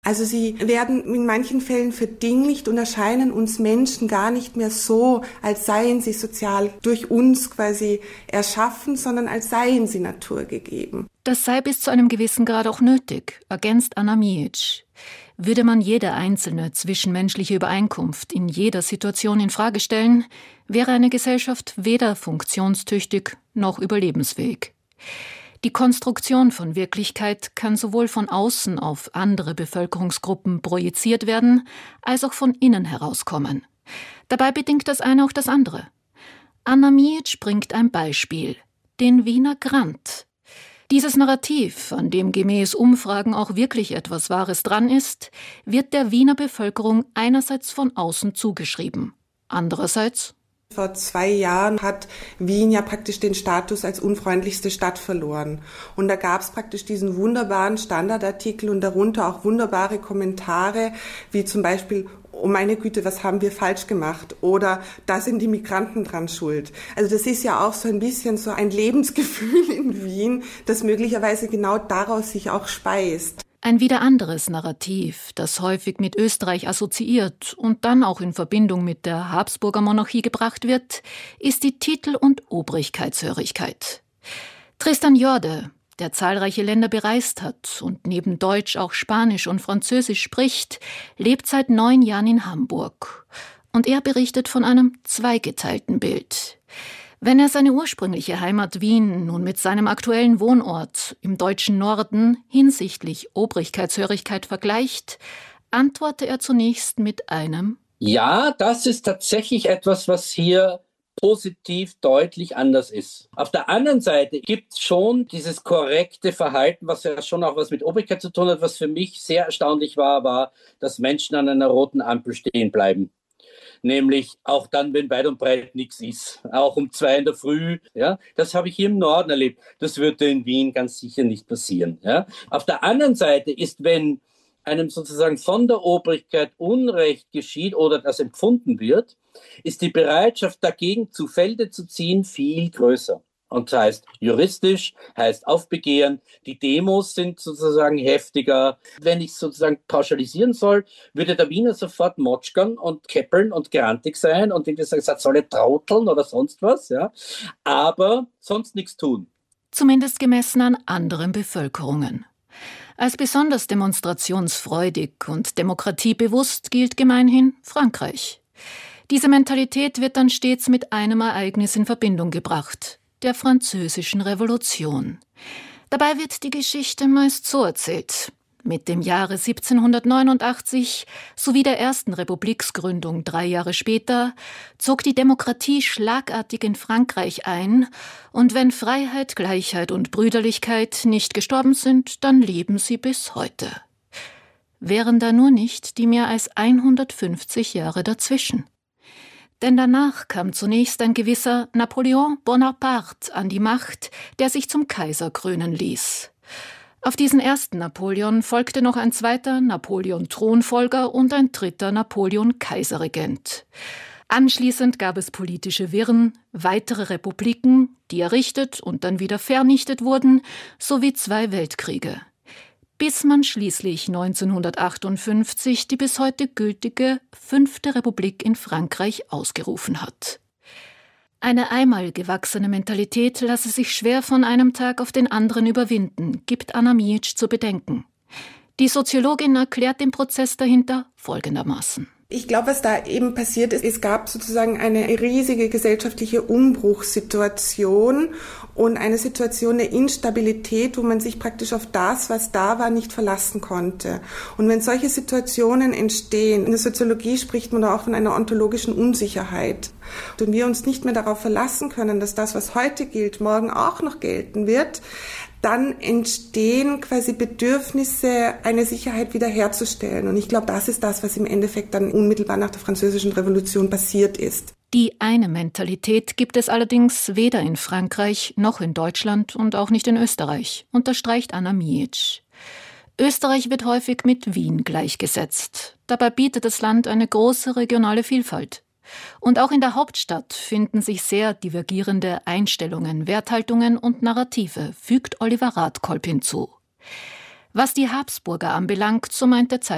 Also sie werden in manchen Fällen verdinglicht und erscheinen uns Menschen gar nicht mehr so, als seien sie sozial durch uns quasi erschaffen, sondern als seien sie naturgegeben. Das sei bis zu einem gewissen Grad auch nötig, ergänzt Anna Mijic. Würde man jede einzelne zwischenmenschliche Übereinkunft in jeder Situation in Frage stellen, wäre eine Gesellschaft weder funktionstüchtig noch überlebensfähig. Die Konstruktion von Wirklichkeit kann sowohl von außen auf andere Bevölkerungsgruppen projiziert werden, als auch von innen herauskommen. Dabei bedingt das eine auch das andere. Anna Mijic bringt ein Beispiel, den Wiener Grand. Dieses Narrativ, an dem gemäß Umfragen auch wirklich etwas Wahres dran ist, wird der Wiener Bevölkerung einerseits von außen zugeschrieben, andererseits: Vor 2 Jahren hat Wien ja praktisch den Status als unfreundlichste Stadt verloren. Und da gab es praktisch diesen wunderbaren Standardartikel und darunter auch wunderbare Kommentare, wie zum Beispiel: Oh meine Güte, was haben wir falsch gemacht? Oder da sind die Migranten dran schuld. Also das ist ja auch so ein bisschen so ein Lebensgefühl in Wien, das möglicherweise genau daraus sich auch speist. Ein wieder anderes Narrativ, das häufig mit Österreich assoziiert und dann auch in Verbindung mit der Habsburger Monarchie gebracht wird, ist die Titel- und Obrigkeitshörigkeit. Tristan Jorde, der zahlreiche Länder bereist hat und neben Deutsch auch Spanisch und Französisch spricht, lebt seit 9 Jahren in Hamburg. Und er berichtet von einem zweigeteilten Bild. Wenn er seine ursprüngliche Heimat Wien nun mit seinem aktuellen Wohnort im deutschen Norden hinsichtlich Obrigkeitshörigkeit vergleicht, antwortet er zunächst mit einem: Ja, das ist tatsächlich etwas, was hier positiv deutlich anders ist. Auf der anderen Seite gibt es schon dieses korrekte Verhalten, was ja schon auch was mit Obrigkeit zu tun hat. Was für mich sehr erstaunlich war, dass Menschen an einer roten Ampel stehen bleiben. Nämlich auch dann, wenn weit und breit nichts ist. Auch um 2 in der Früh. Ja, das habe ich hier im Norden erlebt. Das würde in Wien ganz sicher nicht passieren. Ja. Auf der anderen Seite ist, wenn einem sozusagen von der Obrigkeit Unrecht geschieht oder das empfunden wird, ist die Bereitschaft dagegen zu Felde zu ziehen viel größer. Und das heißt juristisch, heißt Aufbegehren. Die Demos sind sozusagen heftiger. Wenn ich sozusagen pauschalisieren soll, würde der Wiener sofort motschkern und keppeln und grantig sein und irgendwie sagen, soll ich trauteln oder sonst was. Ja? Aber sonst nichts tun. Zumindest gemessen an anderen Bevölkerungen. Als besonders demonstrationsfreudig und demokratiebewusst gilt gemeinhin Frankreich. Diese Mentalität wird dann stets mit einem Ereignis in Verbindung gebracht: der Französischen Revolution. Dabei wird die Geschichte meist so erzählt: Mit dem Jahre 1789 sowie der ersten Republiksgründung 3 Jahre später zog die Demokratie schlagartig in Frankreich ein, und wenn Freiheit, Gleichheit und Brüderlichkeit nicht gestorben sind, dann leben sie bis heute. Wären da nur nicht die mehr als 150 Jahre dazwischen. Denn danach kam zunächst ein gewisser Napoleon Bonaparte an die Macht, der sich zum Kaiser krönen ließ. Auf diesen ersten Napoleon folgte noch ein zweiter Napoleon Thronfolger und ein dritter Napoleon Kaiserregent. Anschließend gab es politische Wirren, weitere Republiken, die errichtet und dann wieder vernichtet wurden, sowie 2 Weltkriege. Bis man schließlich 1958 die bis heute gültige 5. Republik in Frankreich ausgerufen hat. Eine einmal gewachsene Mentalität lasse sich schwer von einem Tag auf den anderen überwinden, gibt Anna Mijic zu bedenken. Die Soziologin erklärt den Prozess dahinter folgendermaßen: Ich glaube, was da eben passiert ist, es gab sozusagen eine riesige gesellschaftliche Umbruchssituation und eine Situation der Instabilität, wo man sich praktisch auf das, was da war, nicht verlassen konnte. Und wenn solche Situationen entstehen, in der Soziologie spricht man da auch von einer ontologischen Unsicherheit. Und wir uns nicht mehr darauf verlassen können, dass das, was heute gilt, morgen auch noch gelten wird, dann entstehen quasi Bedürfnisse, eine Sicherheit wiederherzustellen. Und ich glaube, das ist das, was im Endeffekt dann unmittelbar nach der Französischen Revolution passiert ist. Die eine Mentalität gibt es allerdings weder in Frankreich noch in Deutschland und auch nicht in Österreich, unterstreicht Anna Mijic. Österreich wird häufig mit Wien gleichgesetzt. Dabei bietet das Land eine große regionale Vielfalt. Und auch in der Hauptstadt finden sich sehr divergierende Einstellungen, Werthaltungen und Narrative, fügt Oliver Radkolb hinzu. Was die Habsburger anbelangt, so meint der